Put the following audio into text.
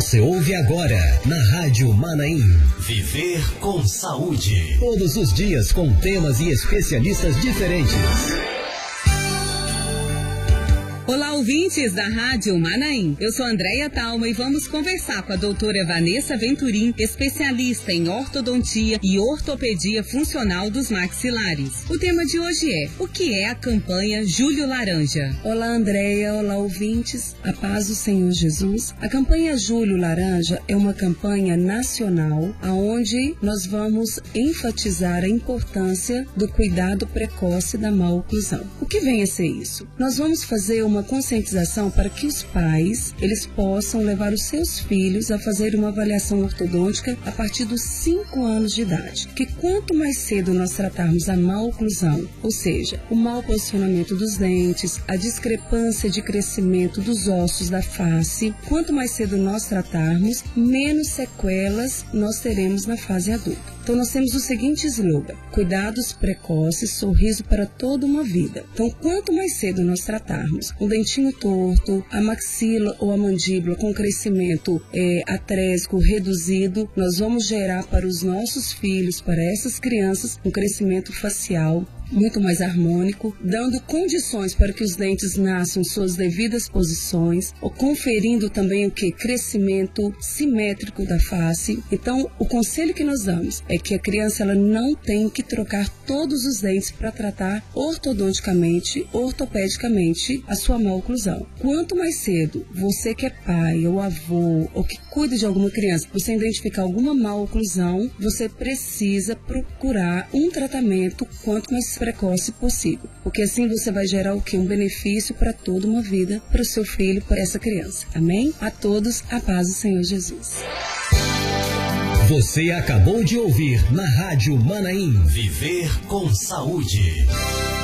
Você ouve agora na Rádio Manaim. Viver com saúde. Todos os dias com temas e especialistas diferentes. Olá, ouvintes da Rádio Manaim. Eu sou Andréia Talma e vamos conversar com a doutora Vanessa Venturim, especialista em ortodontia e ortopedia funcional dos maxilares. O tema de hoje é: o que é a campanha Julho Laranja? Olá, Andréia. Olá, ouvintes. A paz do Senhor Jesus. A campanha Julho Laranja é uma campanha nacional onde nós vamos enfatizar a importância do cuidado precoce da má oclusão. O que vem a ser isso? Nós vamos fazer uma conscientização para que os pais, eles possam levar os seus filhos a fazer uma avaliação ortodôntica a partir dos 5 anos de idade. Que quanto mais cedo nós tratarmos a má oclusão, ou seja, o mau posicionamento dos dentes, a discrepância de crescimento dos ossos da face, quanto mais cedo nós tratarmos, menos sequelas nós teremos na fase adulta. Então nós temos o seguinte slogan: cuidados precoces, sorriso para toda uma vida. Então quanto mais cedo nós tratarmos um dentinho torto, a maxila ou a mandíbula com crescimento atrésico reduzido, nós vamos gerar para os nossos filhos, para essas crianças, um crescimento facial muito mais harmônico, dando condições para que os dentes nasçam em suas devidas posições, ou conferindo também crescimento simétrico da face. Então, o conselho que nós damos é que a criança ela não tem que trocar todos os dentes para tratar ortodonticamente, ortopedicamente a sua má oclusão. Quanto mais cedo você que é pai ou avô ou que cuida de alguma criança, você identificar alguma má oclusão, você precisa procurar um tratamento quanto mais precoce possível, porque assim você vai gerar um benefício para toda uma vida, para o seu filho, para essa criança. Amém? A todos, a paz do Senhor Jesus. Você acabou de ouvir na Rádio Manaim. Viver com saúde.